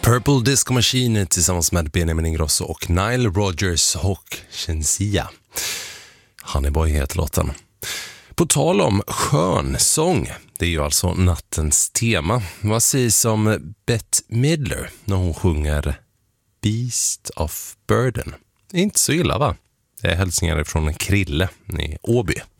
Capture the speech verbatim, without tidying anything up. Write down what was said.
Purple Disco Machine tillsammans med Benjamin Ingrosso och Nile Rodgers och Shensia. Honey Boy heter låten. På tal om skön sång, det är ju alltså nattens tema. Vad sägs om Bette Midler när hon sjunger Beast of Burden? Inte så illa, va? Det är hälsningar från en Krille i Åby.